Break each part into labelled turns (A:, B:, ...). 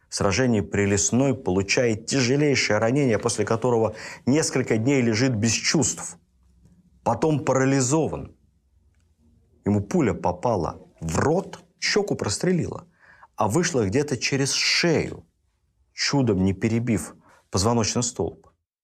A: в сражении при Лесной получает тяжелейшее ранение, после которого несколько дней лежит без чувств. Потом парализован. Ему пуля попала в рот, щеку прострелила, а вышла где-то через шею, чудом не перебив позвоночный столб.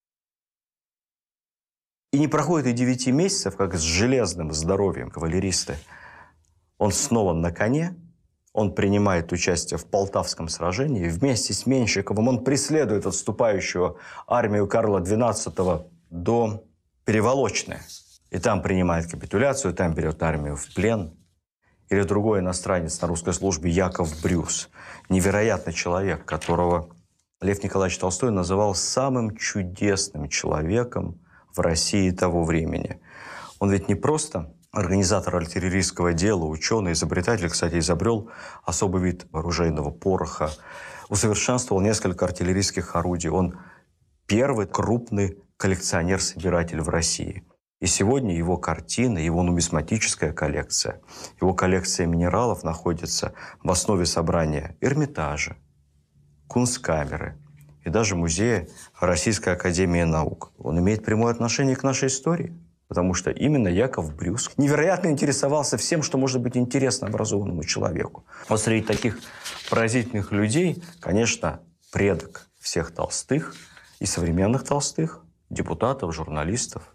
A: И не проходит и 9 месяцев, как с железным здоровьем кавалеристы. Он снова на коне, он принимает участие в Полтавском сражении. Вместе с Меньшиковым он преследует отступающую армию Карла XII до Переволочной. И там принимает капитуляцию, там берет армию в плен. Или другой иностранец на русской службе Яков Брюс. Невероятный человек, которого Лев Николаевич Толстой называл самым чудесным человеком в России того времени. Он ведь не просто организатор артиллерийского дела, ученый, изобретатель, кстати, изобрел особый вид оружейного пороха, усовершенствовал несколько артиллерийских орудий. Он первый крупный коллекционер-собиратель в России. И сегодня его картины, его нумизматическая коллекция, его коллекция минералов находится в основе собрания Эрмитажа, Кунсткамеры и даже музея Российской академии наук. Он имеет прямое отношение к нашей истории, потому что именно Яков Брюс невероятно интересовался всем, что может быть интересно образованному человеку. Вот среди таких поразительных людей, конечно, предок всех Толстых и современных Толстых, депутатов, журналистов,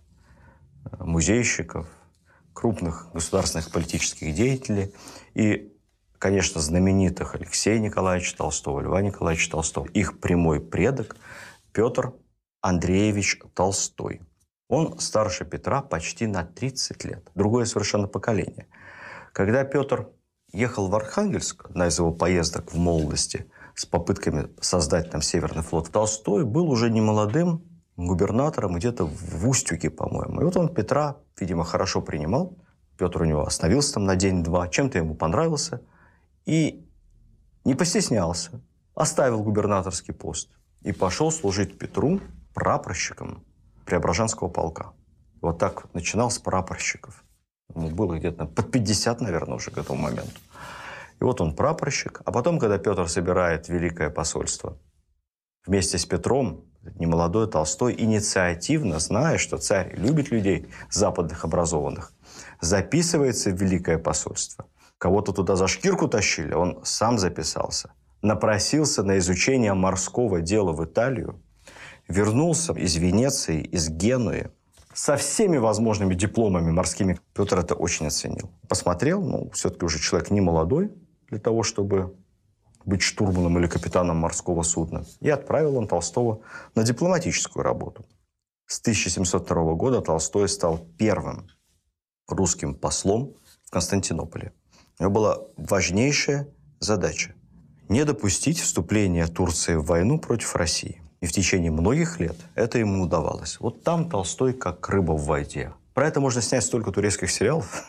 A: музейщиков, крупных государственных политических деятелей и, конечно, знаменитых Алексея Николаевича Толстого, Льва Николаевича Толстого. Их прямой предок Петр Андреевич Толстой. Он старше Петра почти на 30 лет. Другое совершенно поколение. Когда Петр ехал в Архангельск, одна из его поездок в молодости, с попытками создать там Северный флот, Толстой был уже не молодым губернатором где-то в Устюге, по-моему. И вот он Петра, видимо, хорошо принимал. Петр у него остановился там на день-два, чем-то ему понравился. И не постеснялся, оставил губернаторский пост и пошел служить Петру прапорщиком Преображенского полка. Вот так начинал с прапорщиков. Ему было где-то под 50, наверное, уже к этому моменту. И вот он прапорщик. А потом, когда Петр собирает Великое посольство, вместе с Петром, немолодой Толстой, инициативно, зная, что царь любит людей западных образованных, записывается в Великое посольство. Кого-то туда за шкирку тащили, он сам записался. Напросился на изучение морского дела в Италию, вернулся из Венеции, из Генуи, со всеми возможными дипломами морскими. Петр это очень оценил. Посмотрел, все-таки уже человек не молодой для того, чтобы быть штурманом или капитаном морского судна. И отправил он Толстого на дипломатическую работу. С 1702 года Толстой стал первым русским послом в Константинополе. У него была важнейшая задача – не допустить вступления Турции в войну против России. И в течение многих лет это ему удавалось. Вот там Толстой как рыба в воде. Про это можно снять столько турецких сериалов.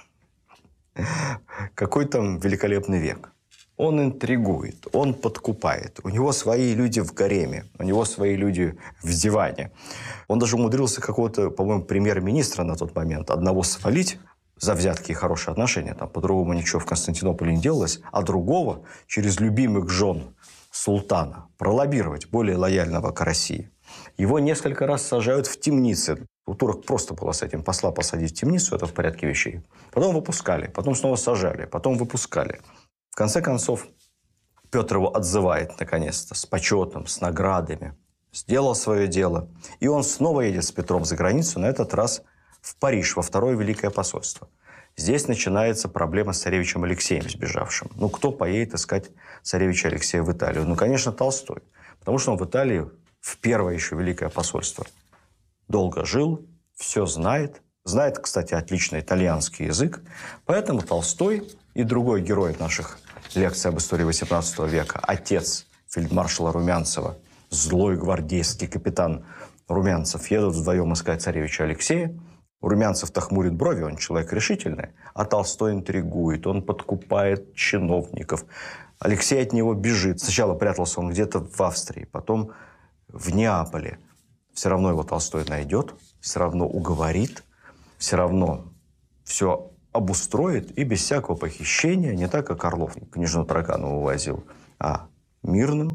A: Какой там великолепный век. Он интригует, он подкупает. У него свои люди в гареме, у него свои люди в диване. Он даже умудрился какого-то, по-моему, премьер-министра на тот момент одного свалить за взятки и хорошие отношения. Там по-другому ничего в Константинополе не делалось. А другого через любимых жен султана пролоббировать, более лояльного к России. Его несколько раз сажают в темницы. У турок просто было с этим посла посадить в темницу, это в порядке вещей. Потом выпускали, потом снова сажали, потом выпускали. В конце концов, Петр его отзывает, наконец-то, с почетом, с наградами. Сделал свое дело. И он снова едет с Петром за границу, на этот раз в Париж, во Второе Великое посольство. Здесь начинается проблема с царевичем Алексеем сбежавшим. Кто поедет искать царевича Алексея в Италию? Конечно, Толстой. Потому что он в Италии, в Первое еще Великое посольство, долго жил, все знает. Знает, кстати, отлично итальянский язык. Поэтому Толстой и другой герой наших лекций об истории XVIII века, отец фельдмаршала Румянцева, злой гвардейский капитан Румянцев, едут вдвоем искать царевича Алексея. Румянцев-то хмурит брови, он человек решительный, а Толстой интригует, он подкупает чиновников. Алексей от него бежит. Сначала прятался он где-то в Австрии, потом в Неаполе. Все равно его Толстой найдет, все равно уговорит, все равно все обустроит и без всякого похищения, не так, как Орлов княжну Тараканову возил, а мирным,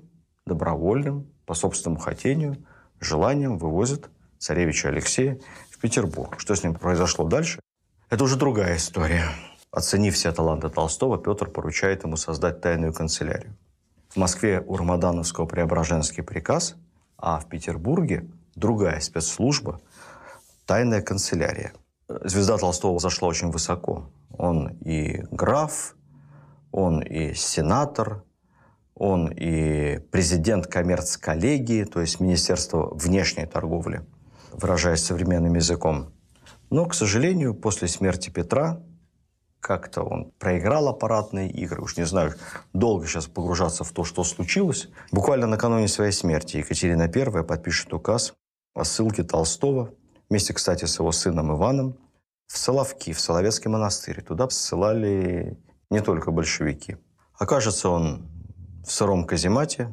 A: добровольным, по собственному хотению, желанием вывозят царевича Алексея в Петербург. Что с ним произошло дальше, это уже другая история. Оценив все таланты Толстого, Петр поручает ему создать тайную канцелярию. В Москве у Рамадановского Преображенский приказ, а в Петербурге другая спецслужба – тайная канцелярия. Звезда Толстого зашла очень высоко. Он и граф, он и сенатор, он и президент коммерц-коллегии, то есть Министерства внешней торговли, выражаясь современным языком. Но, к сожалению, после смерти Петра как-то он проиграл аппаратные игры. Уж не знаю, долго сейчас погружаться в то, что случилось. Буквально накануне своей смерти Екатерина I подпишет указ о ссылке Толстого, вместе, кстати, с его сыном Иваном, в Соловки, в Соловецкий монастырь. Туда ссылали не только большевики. Окажется он в сыром каземате,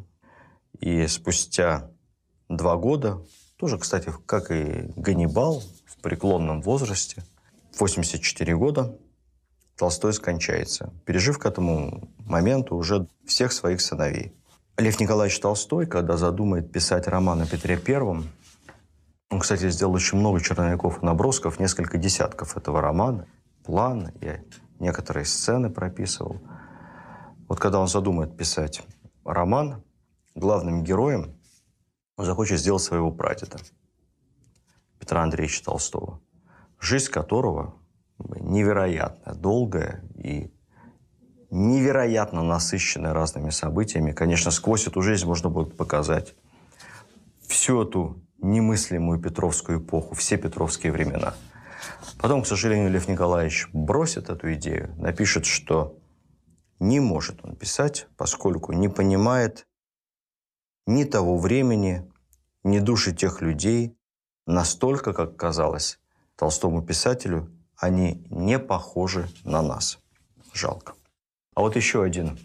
A: и спустя 2 года, тоже, кстати, как и Ганнибал, в преклонном возрасте, в 84 года, Толстой скончается, пережив к этому моменту уже всех своих сыновей. Лев Николаевич Толстой, когда задумает писать роман о Петре Первом, он, кстати, сделал очень много черновиков и набросков, несколько десятков этого романа, план, и некоторые сцены прописывал. Вот когда он задумает писать роман, главным героем он захочет сделать своего прадеда, Петра Андреевича Толстого, жизнь которого невероятно долгая и невероятно насыщенная разными событиями. Конечно, сквозь эту жизнь можно будет показать всю эту немыслимую петровскую эпоху, все петровские времена. Потом, к сожалению, Лев Николаевич бросит эту идею, напишет, что не может он писать, поскольку не понимает ни того времени, ни души тех людей, настолько, как казалось толстому писателю, они не похожи на нас. Жалко. А вот еще один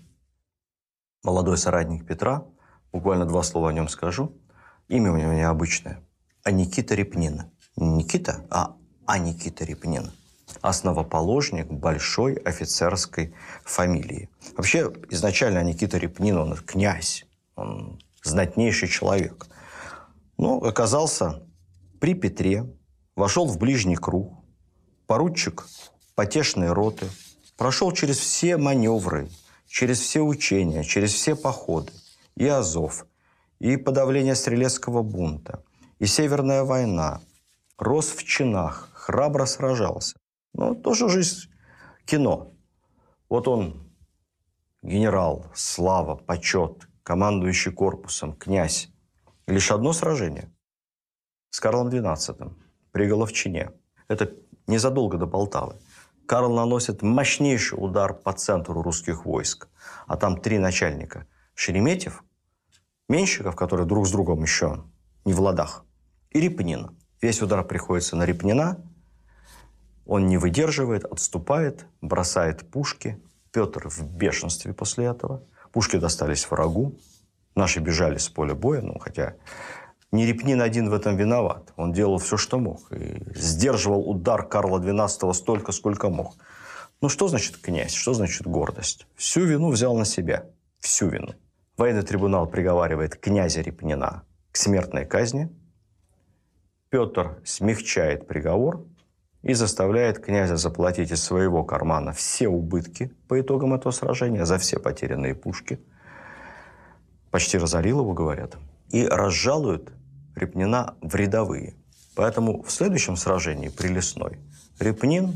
A: молодой соратник Петра, буквально 2 слова о нем скажу. Имя у него необычное. Аникита Репнин. Не Никита, а Аникита Репнин. Основоположник большой офицерской фамилии. Вообще, изначально Аникита Репнин, он князь, он знатнейший человек. Но оказался при Петре, вошел в ближний круг, поручик потешной роты, прошел через все маневры, через все учения, через все походы. И Азов, и подавление Стрелецкого бунта, и Северная война. Рос в чинах, храбро сражался. Ну, тоже жизнь кино. Вот он, генерал, слава, почет, командующий корпусом, князь. И лишь одно сражение с Карлом XII при Головчине. Это незадолго до Полтавы. Карл наносит мощнейший удар по центру русских войск. А там 3 начальника. Шереметьев, Меньшиков, который друг с другом еще не в ладах, и Репнин. Весь удар приходится на Репнина. Он не выдерживает, отступает, бросает пушки. Петр в бешенстве после этого. Пушки достались врагу. Наши бежали с поля боя, ну, хотя не Репнин один в этом виноват. Он делал все, что мог. И сдерживал удар Карла XII столько, сколько мог. Ну, что значит князь? Что значит гордость? Всю вину взял на себя. Всю вину. Военный трибунал приговаривает князя Репнина к смертной казни. Петр смягчает приговор и заставляет князя заплатить из своего кармана все убытки по итогам этого сражения, за все потерянные пушки. Почти разорил его, говорят. И разжалует Репнина в рядовые. Поэтому в следующем сражении при Лесной Репнин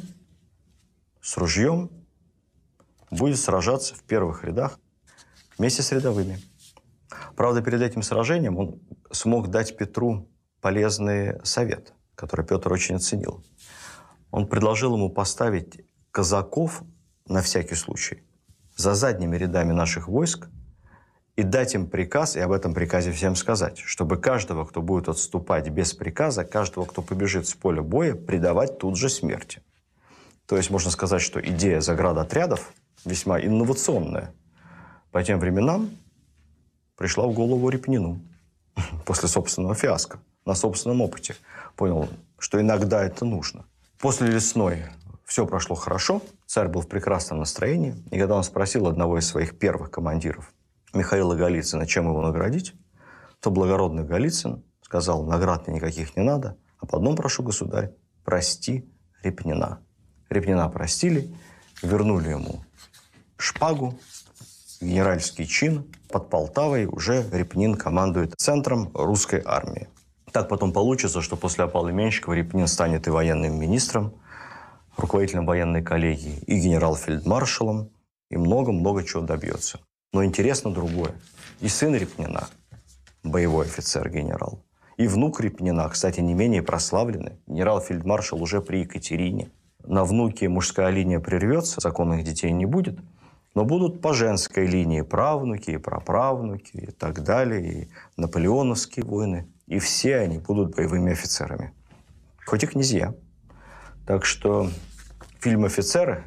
A: с ружьем будет сражаться в первых рядах вместе с рядовыми. Правда, перед этим сражением он смог дать Петру полезный совет, который Петр очень оценил. Он предложил ему поставить казаков на всякий случай за задними рядами наших войск и дать им приказ, и об этом приказе всем сказать, чтобы каждого, кто будет отступать без приказа, каждого, кто побежит с поля боя, предавать тут же смерти. То есть можно сказать, что идея заградотрядов весьма инновационная. По тем временам пришла в голову Репнину после собственного фиаско, на собственном опыте. Понял, что иногда это нужно. После Лесной все прошло хорошо, царь был в прекрасном настроении, и когда он спросил одного из своих первых командиров, Михаила Голицына, чем его наградить, то благородный Голицын сказал: наград мне никаких не надо, а по одному прошу, государь, прости Репнина. Репнина простили, вернули ему шпагу, генеральский чин. Под Полтавой уже Репнин командует центром русской армии. Так потом получится, что после опалы Меньшикова Репнин станет и военным министром, руководителем военной коллегии, и генерал-фельдмаршалом, и много-много чего добьется. Но интересно другое. И сын Репнина, боевой офицер-генерал, и внук Репнина, кстати, не менее прославленный, генерал-фельдмаршал уже при Екатерине. На внуке мужская линия прервется, законных детей не будет, но будут по женской линии правнуки и праправнуки и так далее, и наполеоновские войны. И все они будут боевыми офицерами. Хоть и князья. Так что фильм «Офицеры»,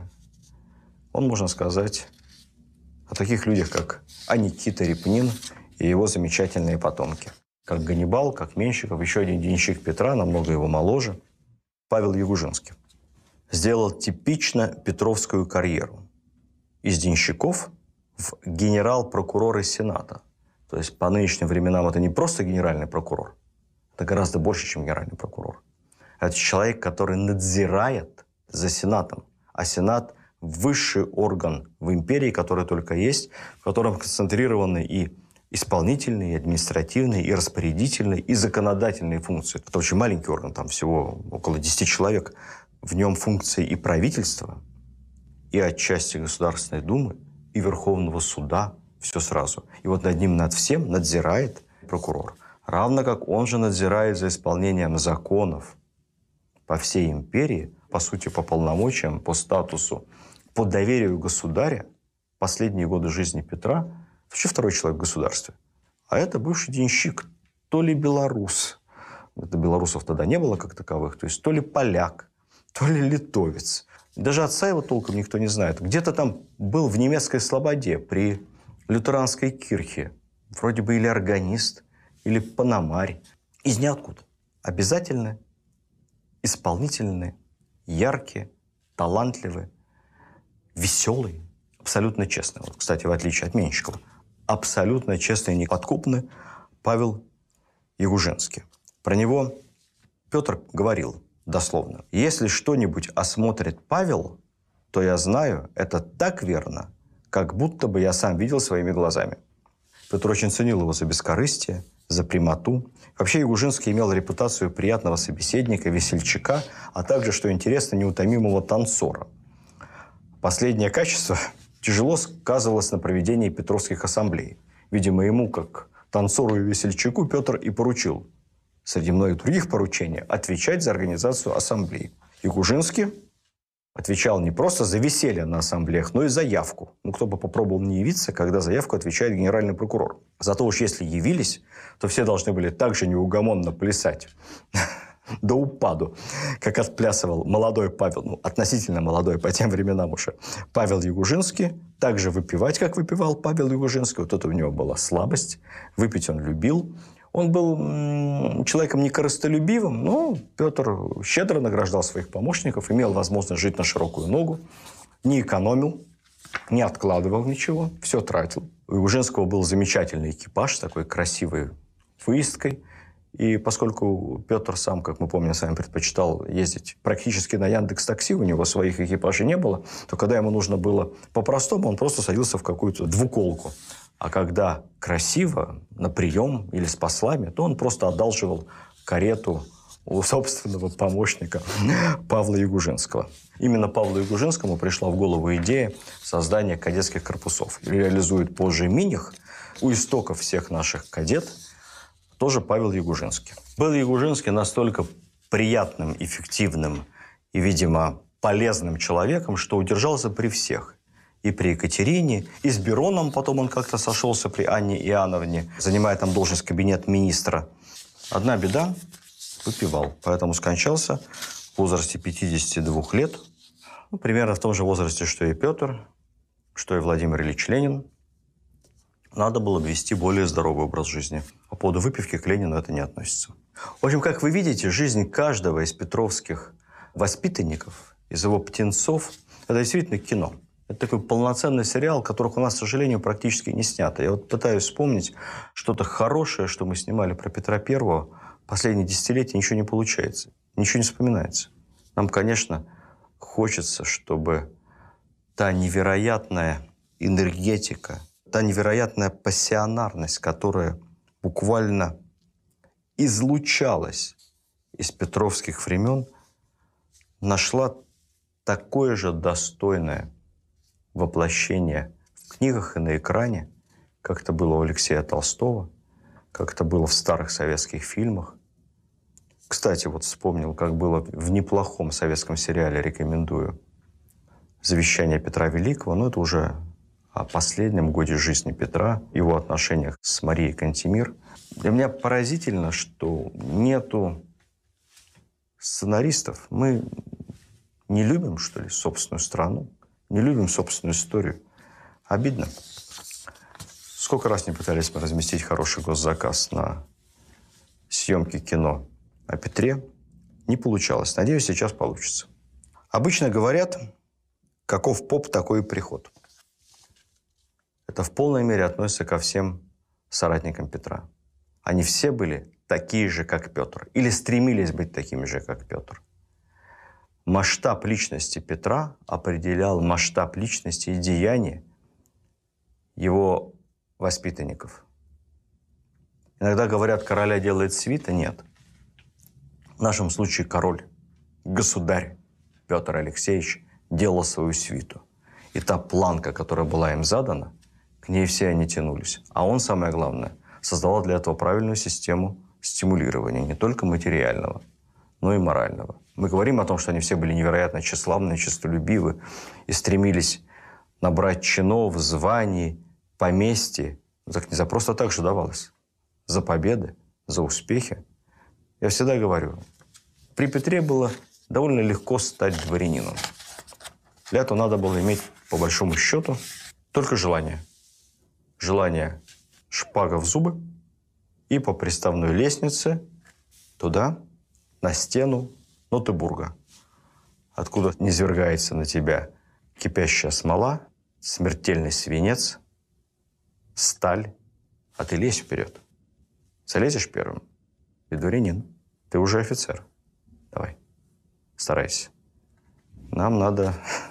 A: он, можно сказать, о таких людях, как Никита Репнин и его замечательные потомки. Как Ганнибал, как Меньшиков, еще один денщик Петра, намного его моложе, Павел Ягужинский. Сделал типично петровскую карьеру. Из денщиков в генерал-прокуроры Сената. То есть по нынешним временам это не просто генеральный прокурор, это гораздо больше, чем генеральный прокурор. Это человек, который надзирает за Сенатом. А Сенат – высший орган в империи, который только есть, в котором концентрированы и исполнительные, и административные, и распорядительные, и законодательные функции. Это очень маленький орган, там всего около 10 человек. В нем функции и правительства, и отчасти Государственной Думы, и Верховного Суда. Все сразу. И вот над ним, над всем надзирает прокурор. Равно как он же надзирает за исполнением законов по всей империи, по сути, по полномочиям, по статусу, по доверию государя. Последние годы жизни Петра вообще второй человек в государстве. А это бывший денщик, то ли белорус. Это белорусов тогда не было как таковых. То есть то ли поляк, то ли литовец. Даже отца его толком никто не знает. Где-то там был в немецкой слободе при лютеранской кирхе. Вроде бы или органист, или пономарь. Из ниоткуда. Обязательно исполнительные, яркие, талантливые, веселые, абсолютно честные. Вот, кстати, в отличие от Меньшикова, абсолютно честный и неподкупный Павел Ягужинский. Про него Петр говорил дословно: «Если что-нибудь осмотрит Павел, то я знаю, это так верно, как будто бы я сам видел своими глазами». Петр очень ценил его за бескорыстие, за прямоту. Вообще Ягужинский имел репутацию приятного собеседника, весельчака, а также, что интересно, неутомимого танцора. Последнее качество тяжело сказывалось на проведении петровских ассамблей. Видимо, ему, как танцору и весельчаку, Петр и поручил, среди многих других поручений, отвечать за организацию ассамблей. Ягужинский отвечал не просто за веселье на ассамблеях, но и за явку. Ну, кто бы попробовал не явиться, когда за явку отвечает генеральный прокурор. Зато уж если явились, то все должны были так же неугомонно плясать до упаду, как отплясывал молодой Павел, ну, относительно молодой по тем временам уже, Павел Ягужинский, так же выпивать, как выпивал Павел Ягужинский. Вот это у него была слабость, выпить он любил. Он был человеком некорыстолюбивым, но Петр щедро награждал своих помощников, имел возможность жить на широкую ногу, не экономил, не откладывал ничего, все тратил. У Ягужинского был замечательный экипаж с такой красивой выездкой. И поскольку Петр сам, как мы помним, с вами предпочитал ездить практически на Яндекс.Такси, у него своих экипажей не было, то когда ему нужно было по-простому, он просто садился в какую-то двуколку. А когда красиво, на прием или с послами, то он просто одалживал карету у собственного помощника Павла Ягужинского. Именно Павлу Ягужинскому пришла в голову идея создания кадетских корпусов. Реализует позже Миних. У истоков всех наших кадет тоже Павел Ягужинский. Был Ягужинский настолько приятным, эффективным и, видимо, полезным человеком, что удержался при всех. И при Екатерине, и с Бероном потом он как-то сошелся при Анне Иоанновне, занимая там должность кабинет-министра. Одна беда – выпивал. Поэтому скончался в возрасте 52 лет. Ну, примерно в том же возрасте, что и Петр, что и Владимир Ильич Ленин. Надо было вести более здоровый образ жизни. По поводу выпивки к Ленину это не относится. В общем, как вы видите, жизнь каждого из петровских воспитанников, из его птенцов – это действительно кино. Это такой полноценный сериал, которых у нас, к сожалению, практически не снято. Я вот пытаюсь вспомнить что-то хорошее, что мы снимали про Петра Первого. Последние десятилетия ничего не получается, ничего не вспоминается. Нам, конечно, хочется, чтобы та невероятная энергетика, та невероятная пассионарность, которая буквально излучалась из петровских времен, нашла такое же достойное воплощение в книгах и на экране, как это было у Алексея Толстого, как это было в старых советских фильмах. Кстати, вот вспомнил, как было в неплохом советском сериале, рекомендую, «Завещание Петра Великого». Но это уже о последнем годе жизни Петра, его отношениях с Марией Кантемир. Для меня поразительно, что нету сценаристов. Мы не любим, что ли, собственную страну, не любим собственную историю. Обидно. Сколько раз не пытались мы разместить хороший госзаказ на съемки кино о Петре, не получалось. Надеюсь, сейчас получится. Обычно говорят, каков поп, такой и приход. Это в полной мере относится ко всем соратникам Петра. Они все были такие же, как Петр, или стремились быть такими же, как Петр. Масштаб личности Петра определял масштаб личности и деяния его воспитанников. Иногда говорят, короля делает свита. Нет. В нашем случае король, государь Петр Алексеевич делал свою свиту. И та планка, которая была им задана, к ней все они тянулись. А он, самое главное, создавал для этого правильную систему стимулирования, не только материального, но и морального. Мы говорим о том, что они все были невероятно тщеславны, честолюбивы и стремились набрать чинов, званий, поместья. Так не за просто так же давалось. За победы, за успехи. Я всегда говорю, при Петре было довольно легко стать дворянином. Для этого надо было иметь, по большому счету, только желание. Желание шпага в зубы и по приставной лестнице туда, на стену Нотебурга, откуда низвергается на тебя кипящая смола, смертельный свинец, сталь, а ты лезь вперед. Залезешь первым, и дворянин, ты уже офицер. Давай, старайся. Нам надо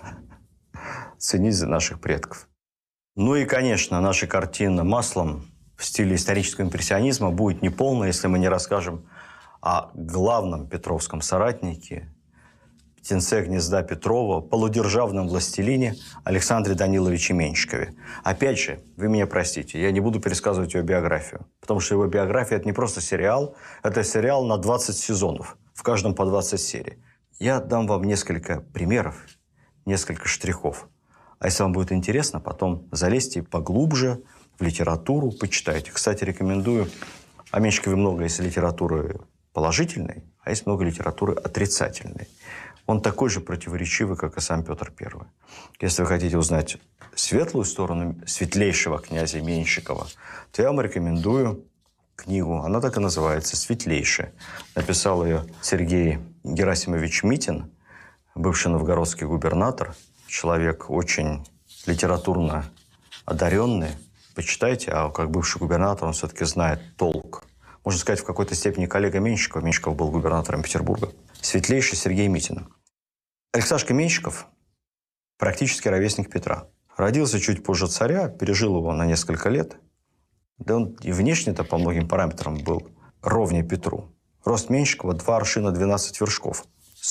A: ценить за наших предков. Ну и, конечно, наша картина маслом в стиле исторического импрессионизма будет неполна, если мы не расскажем о главном петровском соратнике, птенце гнезда Петрова, полудержавном властелине Александре Даниловиче Меньшикове. Опять же, вы меня простите, я не буду пересказывать его биографию, потому что его биография – это не просто сериал, это сериал на 20 сезонов, в каждом по 20 серий. Я дам вам несколько примеров, несколько штрихов. А если вам будет интересно, потом залезьте поглубже в литературу, почитайте. Кстати, рекомендую. О Меньшикове много есть литературы положительной, а есть много литературы отрицательной. Он такой же противоречивый, как и сам Петр I. Если вы хотите узнать светлую сторону светлейшего князя Меньшикова, то я вам рекомендую книгу. Она так и называется «Светлейшая». Написал ее Сергей Герасимович Митин, бывший новгородский губернатор. Человек очень литературно одаренный. Почитайте, а как бывший губернатор он все-таки знает толк. Можно сказать, в какой-то степени коллега Меньшикова. Меньшиков был губернатором Петербурга. Светлейший Сергей Митин. Алексашка Меньшиков практически ровесник Петра. Родился чуть позже царя, пережил его на несколько лет. Да он и внешне-то по многим параметрам был ровнее Петру. Рост Меньшикова 2 аршина 12 вершков.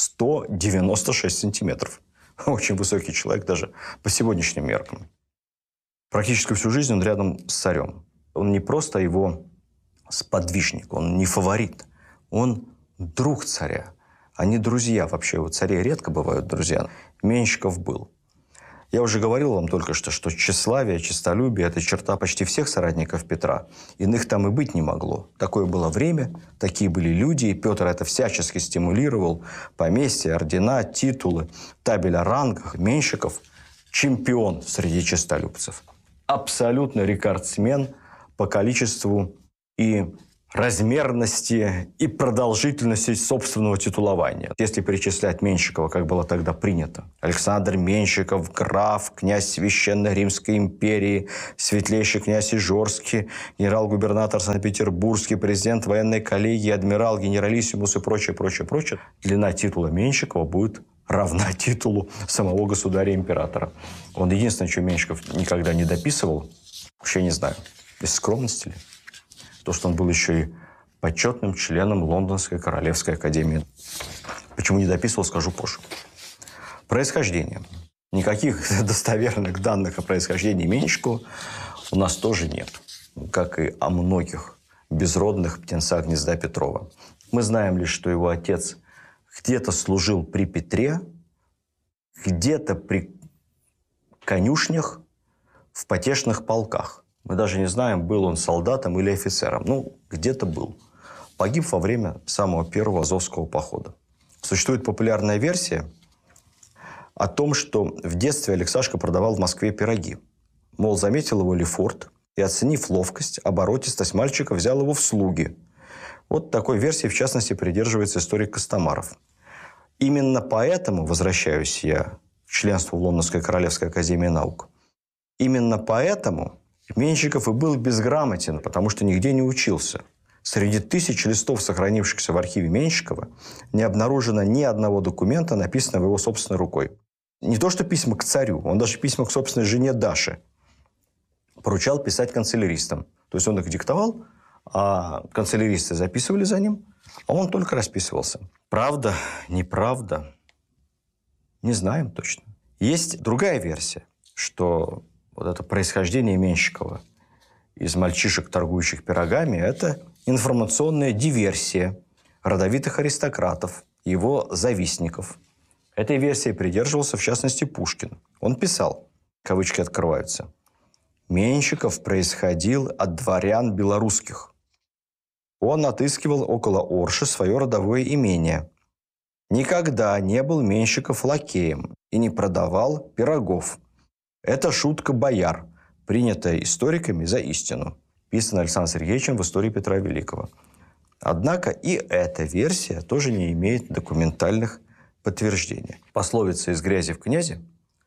A: 196 сантиметров. Очень высокий человек даже по сегодняшним меркам. Практически всю жизнь он рядом с царем. Он не просто его сподвижник, он не фаворит. Он друг царя. Они друзья. Вообще у царей редко бывают друзья. Меньшиков был. Я уже говорил вам только что тщеславие, честолюбие – это черта почти всех соратников Петра. Иных там и быть не могло. Такое было время, такие были люди, и Петр это всячески стимулировал. Поместья, ордена, титулы, табель о рангах. Меньшиков – чемпион среди честолюбцев. Абсолютно рекордсмен по количеству и размерности и продолжительности собственного титулования. Если перечислять Меньшикова, как было тогда принято: Александр Меньшиков, граф, князь Священной Римской империи, светлейший князь Ижорский, генерал-губернатор Санкт-Петербургский, президент военной коллегии, адмирал, генералиссимус и прочее, прочее, прочее, длина титула Меньшикова будет равна титулу самого государя-императора. Он единственное, что Меньшиков никогда не дописывал, вообще не знаю, из скромности ли, то, что он был еще и почетным членом Лондонской Королевской академии. Почему не дописывал, скажу позже. Происхождение. Никаких достоверных данных о происхождении Меньшикова у нас тоже нет. Как и о многих безродных птенцах гнезда Петрова. Мы знаем лишь, что его отец где-то служил при Петре, где-то при конюшнях, в потешных полках. Мы даже не знаем, был он солдатом или офицером. Ну, где-то был. Погиб во время самого первого Азовского похода. Существует популярная версия о том, что в детстве Алексашка продавал в Москве пироги. Мол, заметил его Лефорт и, оценив ловкость, оборотистость мальчика, взял его в слуги. Вот такой версии, в частности, придерживается историк Костомаров. Именно поэтому, возвращаюсь я к членству в Лондонской Королевской академии наук, именно поэтому Меньшиков и был безграмотен, потому что нигде не учился. Среди тысяч листов, сохранившихся в архиве Меньшикова, не обнаружено ни одного документа, написанного его собственной рукой. Не то что письма к царю, он даже письма к собственной жене Даше поручал писать канцеляристам. То есть он их диктовал, а канцеляристы записывали за ним, а он только расписывался. Правда, неправда, не знаем точно. Есть другая версия, что вот это происхождение Меньшикова из мальчишек, торгующих пирогами, это информационная диверсия родовитых аристократов, его завистников. Этой версии придерживался, в частности, Пушкин. Он писал, кавычки открываются: «Меньшиков происходил от дворян белорусских. Он отыскивал около Орши свое родовое имение. Никогда не был Меньшиков лакеем и не продавал пирогов. Это шутка бояр, принятая историками за истину», писано Александром Сергеевичем в «Истории Петра Великого». Однако и эта версия тоже не имеет документальных подтверждений. Пословица «из грязи в князи»,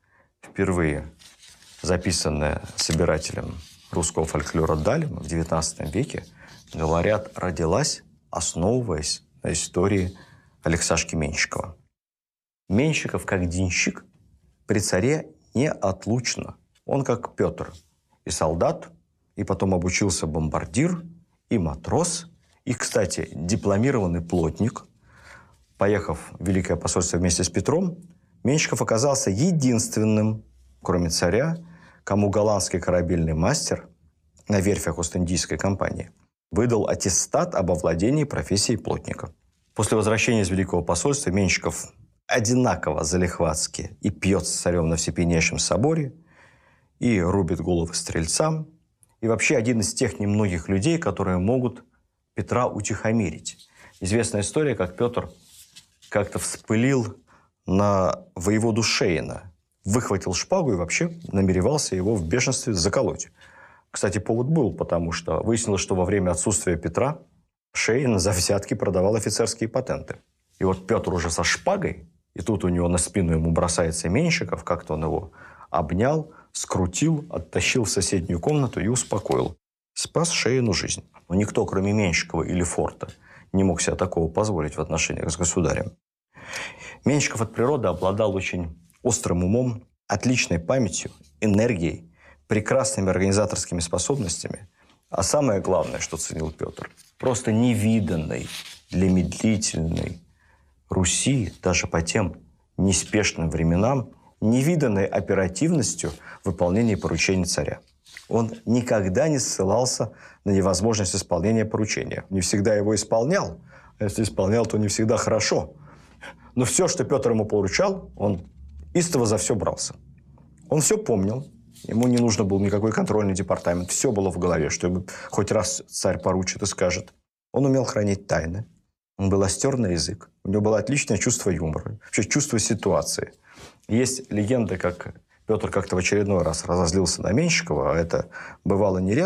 A: впервые записанная собирателем русского фольклора Далем в XIX веке, говорят, родилась, основываясь на истории Алексашки Меньшикова. Меньшиков, как денщик, при царе неотлучно. Он как Петр. И солдат, и потом обучился бомбардир, и матрос, и, кстати, дипломированный плотник. Поехав в Великое посольство вместе с Петром, Меньшиков оказался единственным, кроме царя, кому голландский корабельный мастер на верфях Ост-Индийской компании выдал аттестат об овладении профессией плотника. После возвращения из Великого посольства Меньшиков одинаково залихватски и пьет с царем на Всепьянейшем соборе, и рубит головы стрельцам, и вообще один из тех немногих людей, которые могут Петра утихомирить. Известная история, как Петр как-то вспылил на воеводу Шейна, выхватил шпагу и вообще намеревался его в бешенстве заколоть. Кстати, повод был, потому что выяснилось, что во время отсутствия Петра Шейн за взятки продавал офицерские патенты. И вот Петр уже со шпагой, и тут у него на спину ему бросается Меньшиков, как-то он его обнял, скрутил, оттащил в соседнюю комнату и успокоил. Спас Шейну жизнь. Но никто, кроме Меньшикова или Форта, не мог себе такого позволить в отношениях с государем. Меньшиков от природы обладал очень острым умом, отличной памятью, энергией, прекрасными организаторскими способностями. А самое главное, что ценил Петр, просто невиданной для медлительной Руси, даже по тем неспешным временам, невиданной оперативностью в выполнении поручений царя. Он никогда не ссылался на невозможность исполнения поручения. Не всегда его исполнял. А если исполнял, то не всегда хорошо. Но все, что Петр ему поручал, он истово за все брался. Он все помнил. Ему не нужно был никакой контрольный департамент. Все было в голове, что ему хоть раз царь поручит и скажет. Он умел хранить тайны. Он был остер на язык. У него было отличное чувство юмора. Вообще чувство ситуации. Есть легенда, как Петр как-то в очередной раз разозлился на Меньшикова, а это бывало нередко,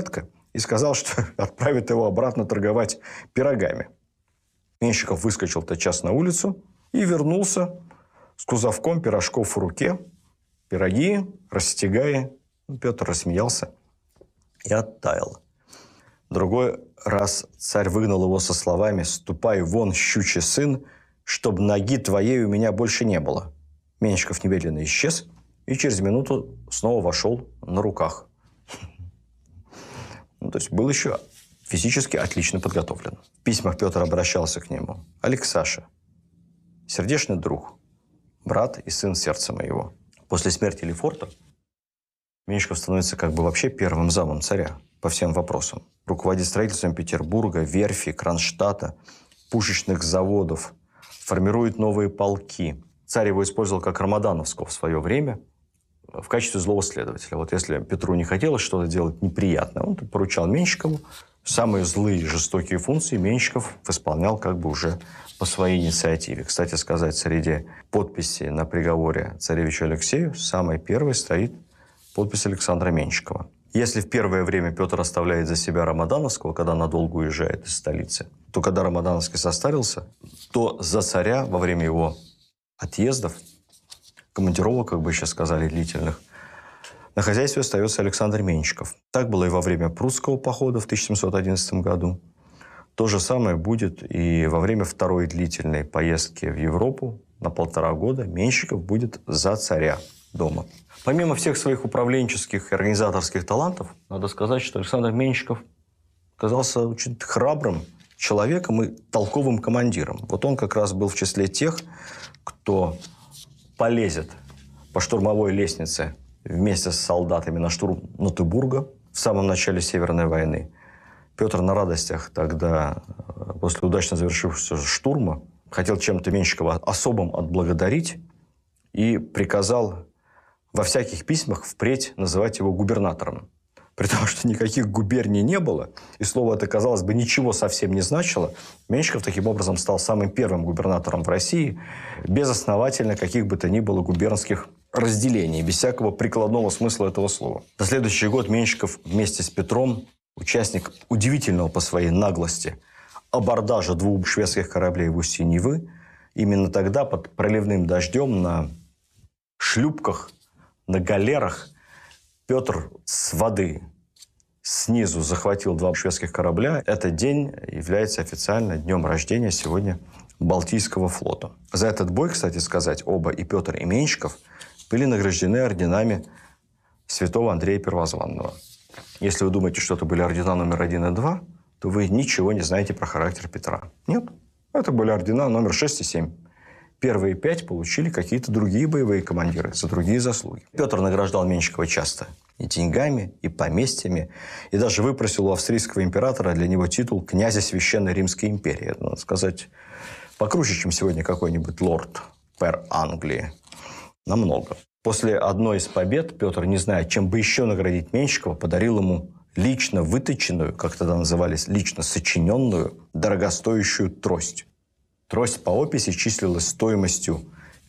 A: и сказал, что отправит его обратно торговать пирогами. Меньшиков выскочил тотчас на улицу и вернулся с кузовком пирожков в руке. Пироги растягая. Петр рассмеялся и оттаял. Другой раз царь выгнал его со словами: «Ступай вон, щучий сын, чтоб ноги твоей у меня больше не было». Меньшиков немедленно исчез и через минуту снова вошел на руках. То есть был еще физически отлично подготовлен. В письмах Петр обращался к нему: «Алексаша, сердечный друг, брат и сын сердца моего». После смерти Лефорта Меньшиков становится как бы вообще первым замом царя по всем вопросам. Руководит строительством Петербурга, верфи, Кронштадта, пушечных заводов, формирует новые полки. Царь его использовал как Рамадановского в свое время в качестве злого следователя. Вот если Петру не хотелось что-то делать неприятное, он поручал Меньшикову. Самые злые, жестокие функции Меньшиков исполнял как бы уже по своей инициативе. Кстати сказать, среди подписей на приговоре царевичу Алексею самой первой стоит подпись Александра Меньшикова. Если в первое время Петр оставляет за себя Рамадановского, когда надолго уезжает из столицы, то когда Рамадановский состарился, то за царя во время его отъездов, командировок, как бы сейчас сказали, длительных, на хозяйстве остается Александр Меньшиков. Так было и во время прусского похода в 1711 году. То же самое будет и во время второй длительной поездки в Европу на 1,5 года. Меньшиков будет за царя дома. Помимо всех своих управленческих и организаторских талантов, надо сказать, что Александр Меньшиков оказался очень храбрым человеком и толковым командиром. Вот он как раз был в числе тех, кто полезет по штурмовой лестнице вместе с солдатами на штурм Нотебурга в самом начале Северной войны. Петр на радостях тогда, после удачно завершившегося штурма, хотел чем-то Меньшикова особым отблагодарить и приказал во всяких письмах впредь называть его губернатором. При том, что никаких губерний не было, и слово это, казалось бы, ничего совсем не значило, Меньшиков таким образом стал самым первым губернатором в России, безосновательно каких бы то ни было губернских разделений, без всякого прикладного смысла этого слова. На следующий год Меньшиков вместе с Петром, участник удивительного по своей наглости абордажа 2 шведских кораблей в устье Невы, именно тогда под проливным дождем на шлюпках, на галерах Петр с воды снизу захватил 2 шведских корабля. Этот день является официально днем рождения сегодня Балтийского флота. За этот бой, кстати сказать, оба, и Петр, и Меньшиков, были награждены орденами святого Андрея Первозванного. Если вы думаете, что это были ордена номер 1 и 2, то вы ничего не знаете про характер Петра. Нет, это были ордена номер 6 и 7. Первые 5 получили какие-то другие боевые командиры за другие заслуги. Петр награждал Меньшикова часто и деньгами, и поместьями, и даже выпросил у австрийского императора для него титул князя Священной Римской империи. Это, надо сказать, покруче, чем сегодня какой-нибудь лорд пэр Англии. Намного. После одной из побед Петр, не зная, чем бы еще наградить Меньшикова, подарил ему лично выточенную, как тогда назывались, лично сочиненную, дорогостоящую трость. Трость по описи числилась стоимостью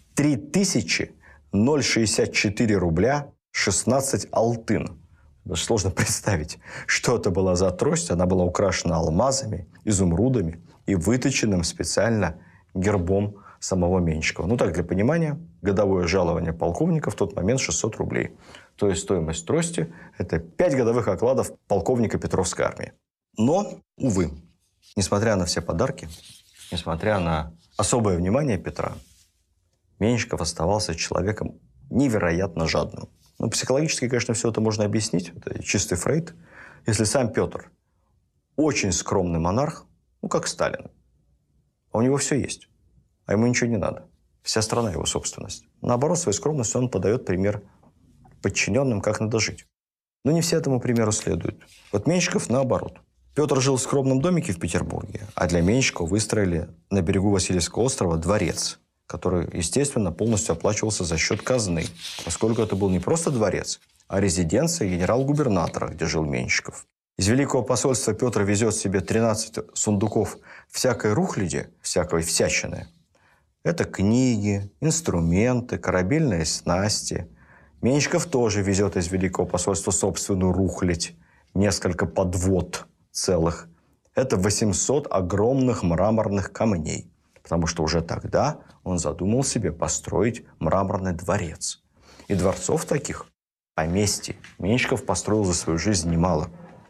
A: 3064 рубля 16 алтын. Даже сложно представить, что это была за трость. Она была украшена алмазами, изумрудами и выточенным специально гербом самого Меньшикова. Ну так, для понимания, годовое жалование полковника в тот момент 600 рублей. То есть стоимость трости – это 5 годовых окладов полковника Петровской армии. Но, увы, несмотря на все подарки, несмотря на особое внимание Петра, Меньшиков оставался человеком невероятно жадным. Ну, психологически, конечно, все это можно объяснить. Это чистый Фрейд. Если сам Петр очень скромный монарх, ну, как Сталин, а у него все есть, а ему ничего не надо. Вся страна его собственность. Наоборот, своей скромностью он подает пример подчиненным, как надо жить. Но не все этому примеру следуют. Вот Меньшиков наоборот. Петр жил в скромном домике в Петербурге, а для Меньшикова выстроили на берегу Васильевского острова дворец, который, естественно, полностью оплачивался за счет казны, поскольку это был не просто дворец, а резиденция генерал-губернатора, где жил Меньшиков. Из Великого посольства Петр везет себе 13 сундуков всякой рухляди, всякой всячины. Это книги, инструменты, корабельные снасти. Меньшиков тоже везет из Великого посольства собственную рухлядь. несколько подвод целых. Это 800 огромных мраморных камней. Потому что уже тогда он задумал себе построить мраморный дворец. И дворцов таких, поместий, Меньшиков построил за свою жизнь немало.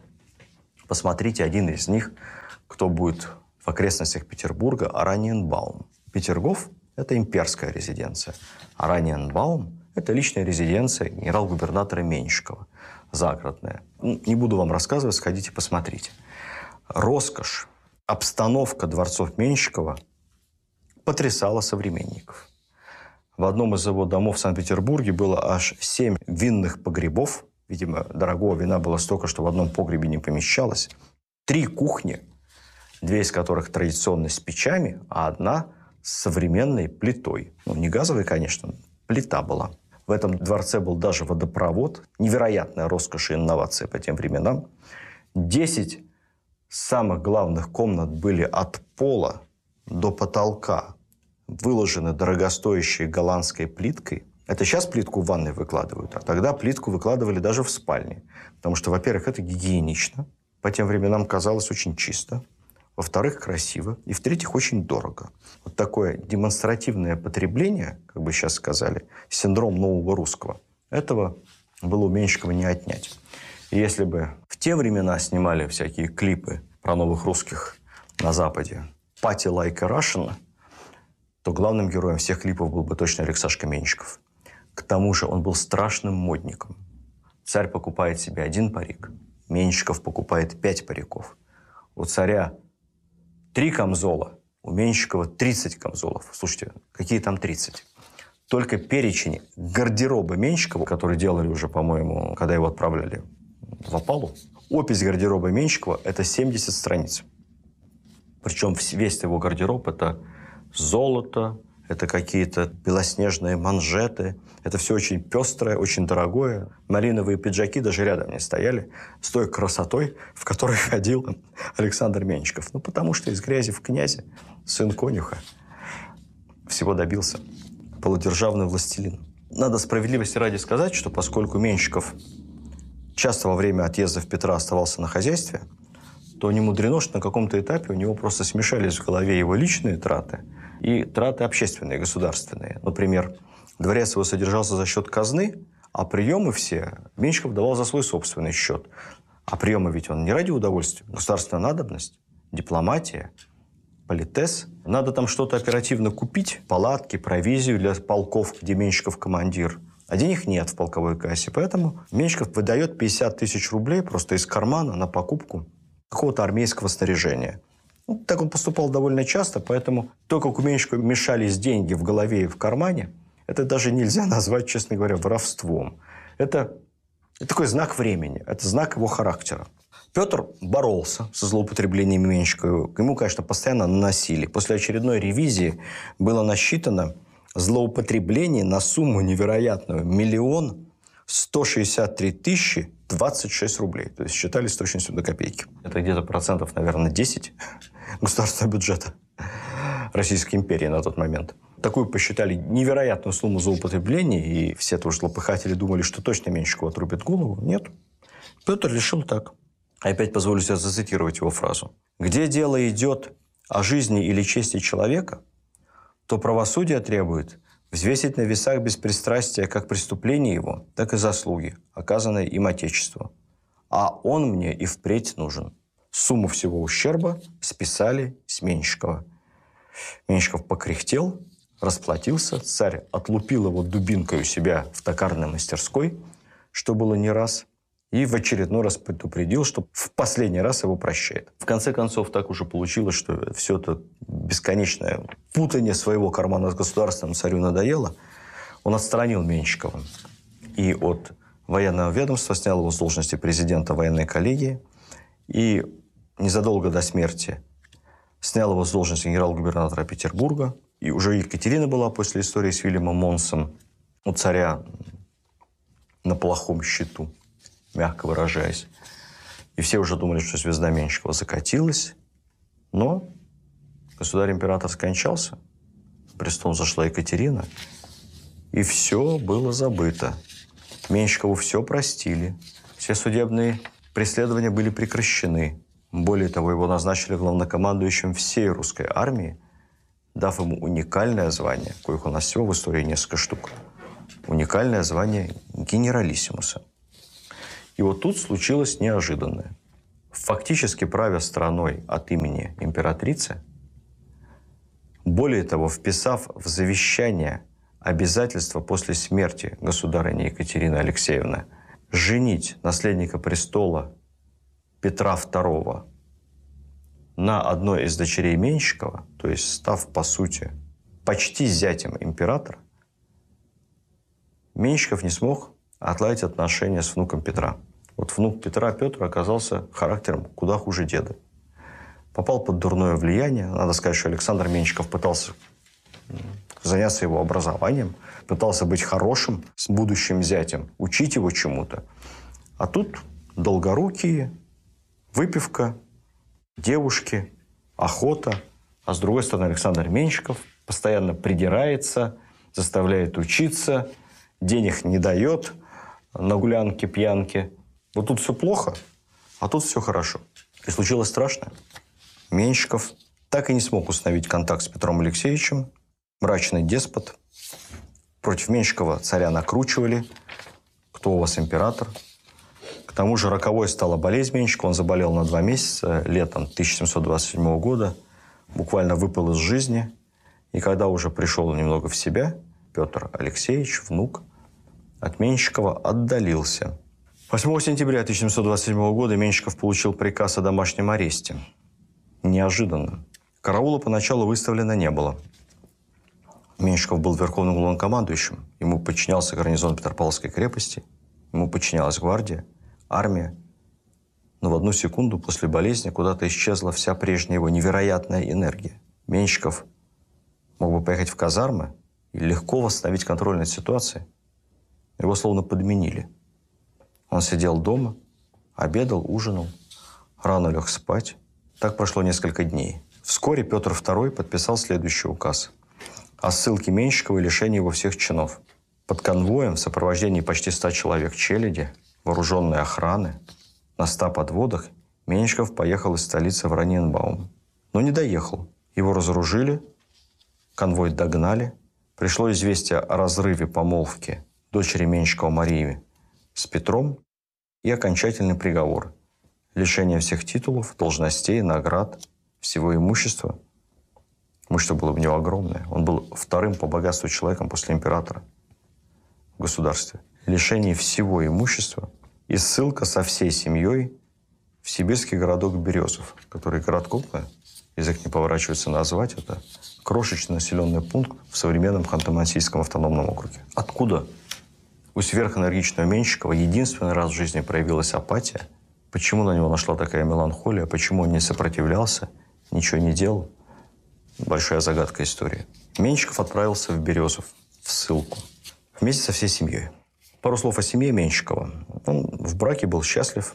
A: Посмотрите, один из них, кто будет в окрестностях Петербурга, Ораниенбаум. Петергоф – это имперская резиденция. Ораниенбаум – это личная резиденция генерал-губернатора Меньшикова, загородная. Не буду вам рассказывать, сходите, посмотрите. Роскошь, обстановка дворцов Меньшикова потрясала современников. В одном из его домов в Санкт-Петербурге было аж 7 винных погребов. Видимо, дорогого вина было столько, что в одном погребе не помещалось. 3 кухни, 2 из которых традиционно с печами, а одна с современной плитой. Ну, не газовой, конечно, плита была. В этом дворце был даже водопровод. Невероятная роскошь и инновация по тем временам. 10 самых главных комнат были от пола до потолка выложены дорогостоящей голландской плиткой. Это сейчас плитку в ванной выкладывают, а тогда плитку выкладывали даже в спальне. Потому что, во-первых, это гигиенично. По тем временам казалось очень чисто. Во-вторых, красиво. И в-третьих, очень дорого. Вот такое демонстративное потребление, как бы сейчас сказали, синдром нового русского, этого было у Меньшикова не отнять. И если бы в те времена снимали всякие клипы про новых русских на Западе, «Party like a Russian», то главным героем всех клипов был бы точно Алексашка Меньшиков. К тому же он был страшным модником. Царь покупает себе 1 парик, Меньшиков покупает 5 париков. У царя 3 камзола, у Меньшикова 30 камзолов. Слушайте, какие там 30? Только перечень гардероба Меньшикова, который делали уже, по-моему, когда его отправляли в опалу, опись гардероба Меньшикова – это 70 страниц. Причем весь его гардероб – это золото, это какие-то белоснежные манжеты. Это все очень пестрое, очень дорогое. Малиновые пиджаки даже рядом не стояли с той красотой, в которой ходил Александр Меньшиков. Ну, потому что из грязи в князи сын конюха всего добился. Полудержавный властелин. Надо справедливости ради сказать, что поскольку Меньшиков часто во время отъездов Петра оставался на хозяйстве, то не мудрено, что на каком-то этапе у него просто смешались в голове его личные траты и траты общественные, государственные. Например, дворец его содержался за счет казны, а приемы все Меньшиков давал за свой собственный счет. А приемы ведь он не ради удовольствия. Государственная надобность, дипломатия, политес. Надо там что-то оперативно купить, палатки, провизию для полков, где Меньшиков командир. А денег нет в полковой кассе, поэтому Меньшиков выдает 50 тысяч рублей просто из кармана на покупку какого-то армейского снаряжения. Ну, так он поступал довольно часто, поэтому то, как у Меньшикова мешались деньги в голове и в кармане, это даже нельзя назвать, честно говоря, воровством. Это такой знак времени, это знак его характера. Петр боролся со злоупотреблениями Меньшикова. Ему, конечно, постоянно наносили. После очередной ревизии было насчитано злоупотреблений на сумму невероятную – 1 163 026 рублей. То есть считали с точностью до копейки. Это где-то процентов, наверное, 10 государственного бюджета Российской империи на тот момент. Такую посчитали невероятную сумму злоупотреблений, и все тоже злопыхатели думали, что точно Меньшикову отрубят голову. Нет. Петр решил так. Опять позволю себе зацитировать его фразу. «Где дело идет о жизни или чести человека, то правосудие требует взвесить на весах беспристрастия как преступление его, так и заслуги, оказанные им Отечеству. А он мне и впредь нужен». Сумму всего ущерба списали с Меньшикова. Меньшиков покряхтел, расплатился, царь отлупил его дубинкой у себя в токарной мастерской, что было не раз, и в очередной раз предупредил, что в последний раз его прощает. В конце концов, так уже получилось, что все это бесконечное путание своего кармана с государством царю надоело. Он отстранил Меньшикова и от военного ведомства снял его с должности президента военной коллегии и незадолго до смерти снял его с должности генерал-губернатора Петербурга. И уже Екатерина была после истории с Вильямом Монсом у царя на плохом счету, мягко выражаясь. И все уже думали, что звезда Меньшикова закатилась. Но государь-император скончался, на престол зашла Екатерина, и все было забыто. Меньшикову все простили. Все судебные Преследования были прекращены. Более того, его назначили главнокомандующим всей русской армии, дав ему уникальное звание, коих у нас всего в истории несколько штук. Уникальное звание генералиссимуса. И вот тут случилось неожиданное. Фактически правя страной от имени императрицы, более того, вписав в завещание обязательство после смерти государыни Екатерины Алексеевны женить наследника престола Петра II на одной из дочерей Меньшикова, то есть став, по сути, почти зятем императора, Меньшиков не смог отладить отношения с внуком Петра. Вот внук Петра, Петр, оказался характером куда хуже деда. Попал под дурное влияние. Надо сказать, что Александр Меньшиков пытался заняться его образованием, пытался быть хорошим с будущим зятем, учить его чему-то. А тут долгорукие, выпивка, девушки, охота. А с другой стороны, Александр Меньшиков постоянно придирается, заставляет учиться, денег не дает на гулянки, пьянки. Вот тут все плохо, а тут все хорошо. И случилось страшное. Меньшиков так и не смог установить контакт с Петром Алексеевичем. Мрачный деспот. Против Меньшикова царя накручивали. Кто у вас император? К тому же роковой стала болезнь Меньшикова. Он заболел на 2 месяца летом 1727 года. Буквально выпал из жизни. И когда уже пришел немного в себя, Петр Алексеевич, внук, от Меньшикова отдалился. 8 сентября 1727 года Меньшиков получил приказ о домашнем аресте. Неожиданно. Караула поначалу выставлено не было. Меньшиков был верховным главнокомандующим. Ему подчинялся гарнизон Петропавловской крепости. Ему подчинялась гвардия, армия. Но в одну секунду после болезни куда-то исчезла вся прежняя его невероятная энергия. Меньшиков мог бы поехать в казармы и легко восстановить контроль над ситуацией. Его словно подменили. Он сидел дома, обедал, ужинал, рано лег спать. Так прошло несколько дней. Вскоре Петр II подписал следующий указ о ссылке Меньшикова и лишении его всех чинов. Под конвоем в сопровождении почти 100 человек челяди, вооруженной охраны, на 100 подводах Меньшиков поехал из столицы в Ораниенбаум. Но не доехал. Его разоружили, конвой догнали. Пришло известие о разрыве помолвки дочери Меньшикова Марии с Петром и окончательный приговор. Лишение всех титулов, должностей, наград, всего имущества. Имущество было у него огромное. Он был вторым по богатству человеком после императора в государстве. Лишение всего имущества и ссылка со всей семьей в сибирский городок Березов, который город крупный, язык не поворачивается назвать, это крошечный населенный пункт в современном Ханты-Мансийском автономном округе. Откуда у сверхэнергичного Меньшикова единственный раз в жизни проявилась апатия? Почему на него нашла такая меланхолия? Почему он не сопротивлялся, ничего не делал? Большая загадка истории. Меньшиков отправился в Березов, в ссылку, вместе со всей семьей. Пару слов о семье Меньшикова. Он в браке был счастлив.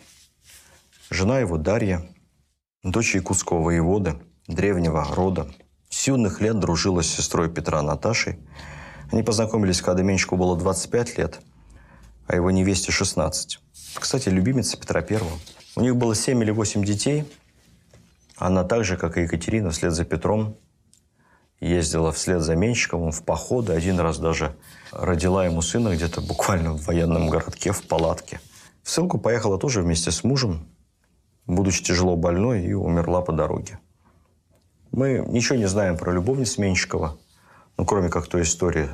A: Жена его Дарья, дочь якутского воеводы, древнего рода. С юных лет дружила с сестрой Петра Наташей. Они познакомились, когда Меньшикову было 25 лет, а его невесте 16. Кстати, любимица Петра I. У них было 7 или 8 детей. Она так же, как и Екатерина, вслед за Петром ездила вслед за Меньшиковым в походы. Один раз даже родила ему сына где-то буквально в военном городке, в палатке. В ссылку поехала тоже вместе с мужем, будучи тяжело больной, и умерла по дороге. Мы ничего не знаем про любовниц Меньшикова, ну, кроме как той истории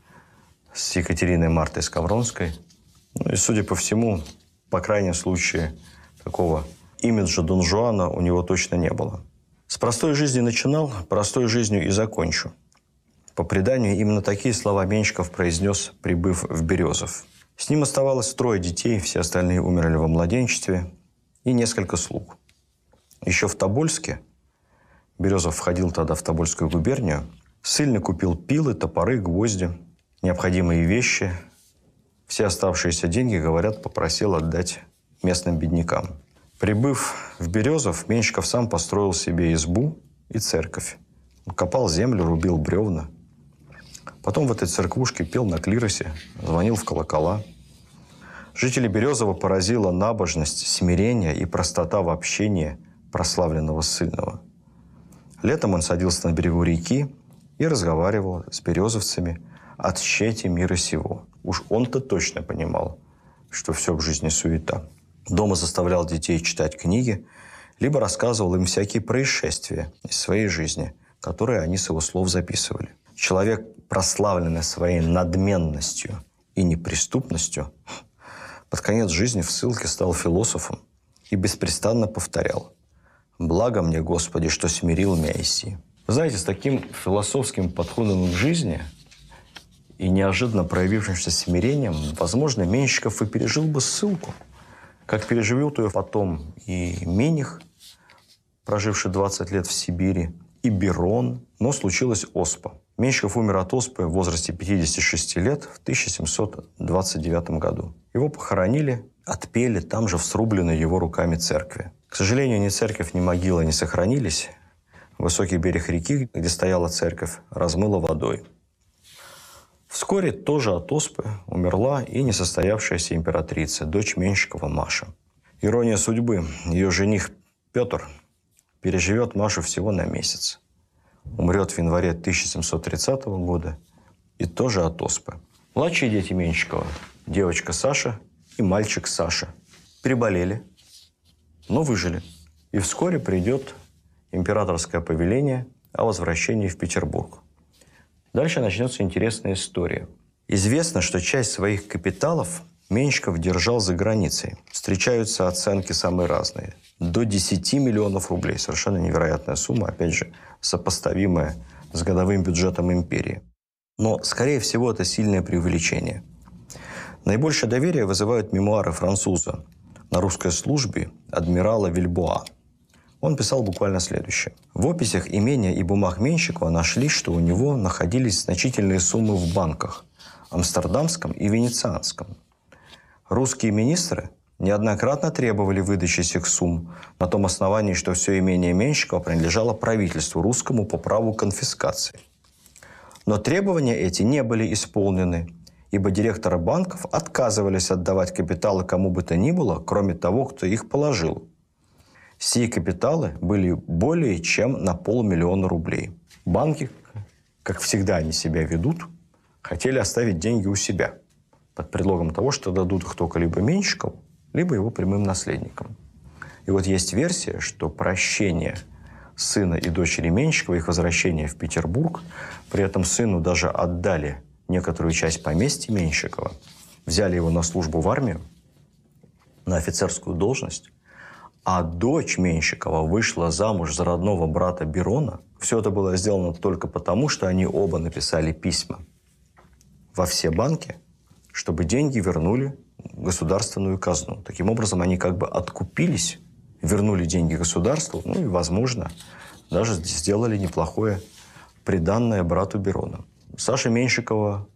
A: с Екатериной Мартой Скавронской. Ну, и, судя по всему, по крайнем случае, такого имиджа Дон Жуана у него точно не было. С простой жизни начинал, простой жизнью и закончу. По преданию, именно такие слова Меньшиков произнес, прибыв в Березов. С ним оставалось 3 детей, все остальные умерли во младенчестве, и несколько слуг. Еще в Тобольске, Березов входил тогда в Тобольскую губернию, ссыльный купил пилы, топоры, гвозди, необходимые вещи. Все оставшиеся деньги, говорят, попросил отдать местным беднякам. Прибыв в Березов, Меньшиков сам построил себе избу и церковь. Он копал землю, рубил бревна. Потом в этой церквушке пел на клиросе, звонил в колокола. Жителей Березова поразила набожность, смирение и простота в общении прославленного Сыльного. Летом он садился на берегу реки и разговаривал с березовцами о тщете мира сего. Уж он-то точно понимал, что все в жизни суета. Дома заставлял детей читать книги, либо рассказывал им всякие происшествия из своей жизни, которые они с его слов записывали. Человек, прославленный своей надменностью и неприступностью, под конец жизни в ссылке стал философом и беспрестанно повторял: «Благо мне, Господи, что смирил меня иси». Вы знаете, с таким философским подходом к жизни и неожиданно проявившимся смирением, возможно, Меньшиков и пережил бы ссылку, как переживет ее потом и Миних, проживший 20 лет в Сибири, и Берон, но случилась оспа. Меньшиков умер от оспы в возрасте 56 лет в 1729 году. Его похоронили, отпели там же в срубленной его руками церкви. К сожалению, ни церковь, ни могила не сохранились. Высокий берег реки, где стояла церковь, размыло водой. Вскоре тоже от оспы умерла и несостоявшаяся императрица, дочь Меньшикова Маша. Ирония судьбы. Ее жених Петр переживет Машу всего на месяц. Умрет в январе 1730 года и тоже от оспы. Младшие дети Меньшикова, девочка Саша и мальчик Саша, переболели, но выжили. И вскоре придет императорское повеление о возвращении в Петербург. Дальше начнется интересная история. Известно, что часть своих капиталов Меньшиков держал за границей. Встречаются оценки самые разные. До 10 миллионов рублей. Совершенно невероятная сумма, опять же, сопоставимая с годовым бюджетом империи. Но, скорее всего, это сильное преувеличение. Наибольшее доверие вызывают мемуары француза на русской службе адмирала Вильбоа. Он писал буквально следующее. В описях имения и бумаг Меньшикова нашли, что у него находились значительные суммы в банках – амстердамском и венецианском. Русские министры неоднократно требовали выдачи сих сумм на том основании, что все имение Меньшикова принадлежало правительству русскому по праву конфискации. Но требования эти не были исполнены, ибо директоры банков отказывались отдавать капиталы кому бы то ни было, кроме того, кто их положил. Сие капиталы были более чем на 500 000 рублей. Банки, как всегда они себя ведут, хотели оставить деньги у себя под предлогом того, что дадут их только либо Меньшикову, либо его прямым наследникам. И вот есть версия, что прощение сына и дочери Меньшикова, их возвращение в Петербург, при этом сыну даже отдали некоторую часть поместья Меньшикова, взяли его на службу в армию, на офицерскую должность, а дочь Меньшикова вышла замуж за родного брата Берона. Все это было сделано только потому, что они оба написали письма во все банки, чтобы деньги вернули в государственную казну. Таким образом, они как бы откупились, вернули деньги государству, ну и, возможно, даже сделали неплохое приданное брату Берона. Саша Меньшикова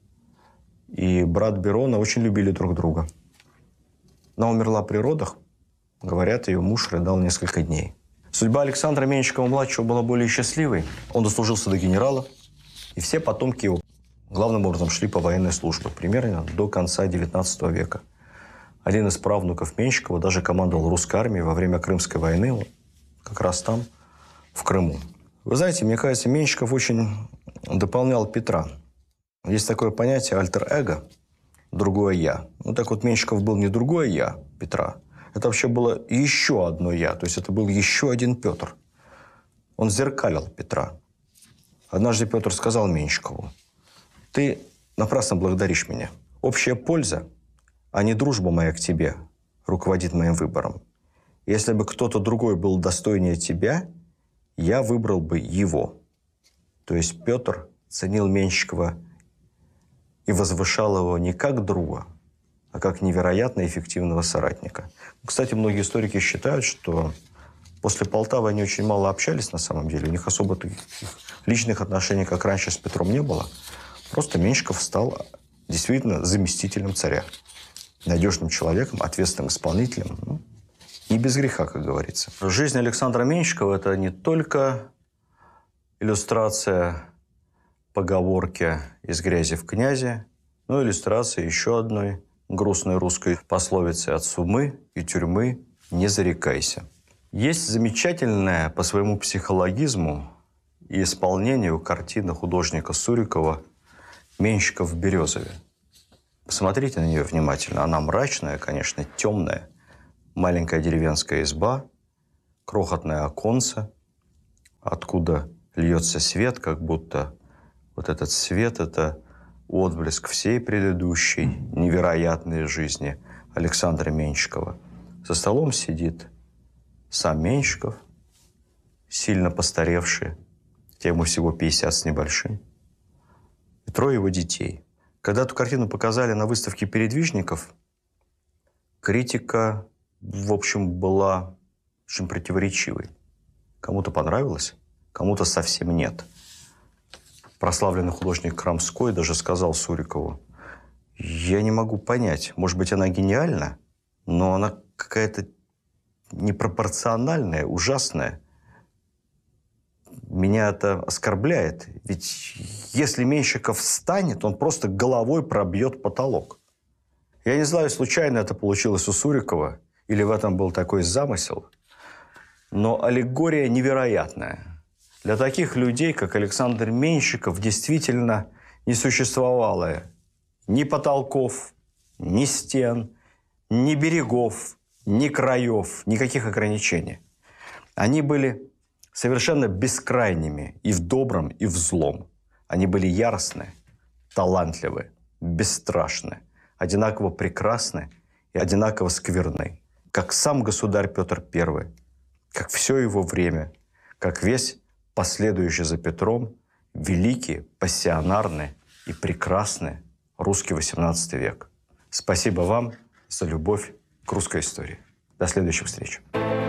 A: и брат Берона очень любили друг друга. Она умерла при родах. Говорят, ее муж рыдал несколько дней. Судьба Александра Меньшикова-младшего была более счастливой. Он дослужился до генерала, и все потомки его главным образом шли по военной службе, примерно до конца XIX века. Один из правнуков Меньшикова даже командовал русской армией во время Крымской войны, вот, как раз там, в Крыму. Вы знаете, мне кажется, Меньшиков очень дополнял Петра. Есть такое понятие альтер-эго, другое «я». Ну так вот, Меньшиков был не другое «я» Петра, это вообще было еще одно «я», то есть это был еще один Петр. Он зеркалил Петра. Однажды Петр сказал Меньшикову: «Ты напрасно благодаришь меня. Общая польза, а не дружба моя к тебе, руководит моим выбором. Если бы кто-то другой был достойнее тебя, я выбрал бы его». То есть Петр ценил Меньшикова и возвышал его не как друга, а как невероятно эффективного соратника. Кстати, многие историки считают, что после Полтавы они очень мало общались на самом деле. У них особо таких личных отношений, как раньше, с Петром не было. Просто Меньшиков стал действительно заместителем царя. Надежным человеком, ответственным исполнителем. Ну, не без греха, как говорится. Жизнь Александра Меньшикова – это не только иллюстрация поговорки «из грязи в князи», но и иллюстрация еще одной грустной русской пословицы «От сумы и тюрьмы не зарекайся». Есть замечательная по своему психологизму и исполнению картина художника Сурикова «Менщиков в Березове». Посмотрите на нее внимательно. Она мрачная, конечно, темная. Маленькая деревенская изба, крохотное оконце, откуда льется свет, как будто вот этот свет – это отблеск всей предыдущей невероятной жизни Александра Менщикова. За столом сидит сам Менщиков, сильно постаревший, ему всего 50 с небольшим, и трое его детей. Когда эту картину показали на выставке передвижников, критика, в общем, была очень противоречивой. Кому-то понравилось, кому-то совсем нет. Прославленный художник Крамской даже сказал Сурикову: «Я не могу понять, может быть, она гениальна, но она какая-то непропорциональная, ужасная. Меня это оскорбляет. Ведь если Менщиков встанет, он просто головой пробьет потолок». Я не знаю, случайно это получилось у Сурикова, или в этом был такой замысел, но аллегория невероятная. Для таких людей, как Александр Менщиков, действительно не существовало ни потолков, ни стен, ни берегов, ни краев, никаких ограничений. Они были совершенно бескрайними и в добром, и в злом. Они были яростны, талантливы, бесстрашны, одинаково прекрасны и одинаково скверны. Как сам государь Петр I, как все его время, как весь последующий за Петром великий, пассионарный и прекрасный русский XVIII век. Спасибо вам за любовь к русской истории. До следующих встреч.